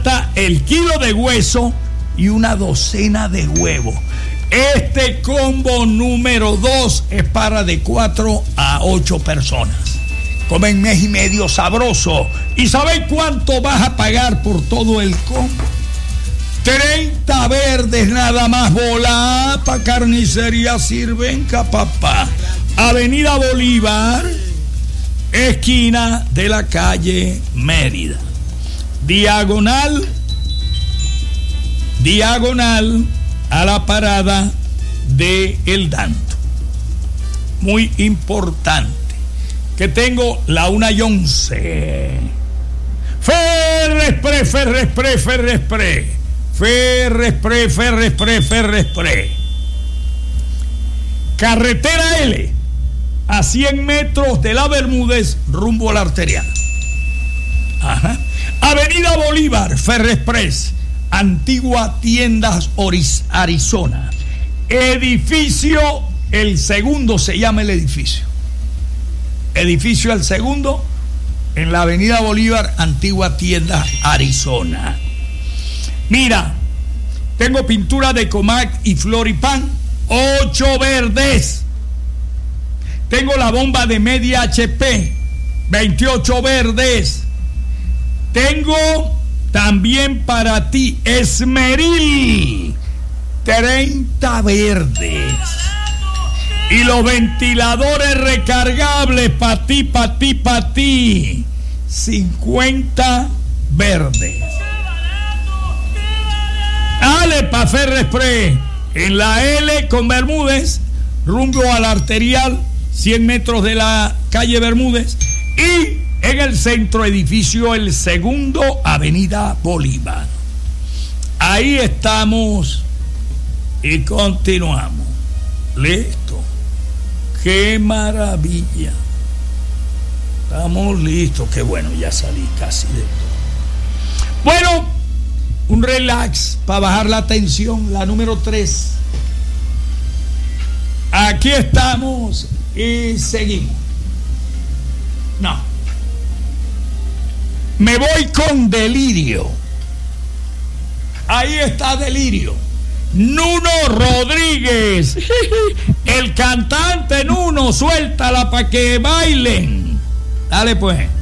plata, el kilo de hueso y una docena de huevos. Este combo número 2 es para de 4 a 8 personas. Comen mes y medio sabroso. ¿Y sabéis cuánto vas a pagar por todo el combo? 30 verdes nada más. Volá pa' Carnicería Sirvenca, papá. Avenida Bolívar, esquina de la calle Mérida. Diagonal a la parada de El Danto. Muy importante, que tengo la 1:11. Ferrespre. Carretera L, a 100 metros de la Bermúdez, rumbo a la arterial. Ajá. Avenida Bolívar, Ferrespres, antigua Tiendas Arizona. Edificio El Segundo se llama el edificio. Edificio El Segundo, en la Avenida Bolívar, antigua Tiendas Arizona. Mira, tengo pintura de Comac y Floripan, 8 verdes. Tengo la bomba de media HP, 28 verdes. Tengo también para ti Esmeril, 30 verdes. Y los ventiladores recargables para ti, 50 verdes. Dale pa' Ferrespre, en la L con Bermúdez, rumbo a la arterial, 100 metros de la calle Bermúdez, y en el centro, edificio El Segundo, Avenida Bolívar. Ahí estamos y continuamos. Listo. ¡Qué maravilla! Estamos listos. Qué bueno, ya salí casi de todo. Bueno, un relax para bajar la tensión, la número 3. Aquí estamos y seguimos. No. Me voy con Delirio. Ahí está Delirio. Nuno Rodríguez. El cantante Nuno, suéltala para que bailen. Dale pues.